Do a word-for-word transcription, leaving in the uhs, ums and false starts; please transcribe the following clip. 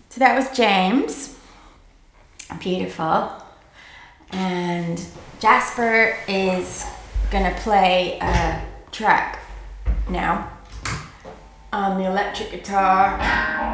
So that was James. Beautiful. And Jasper is gonna play a track now on the electric guitar.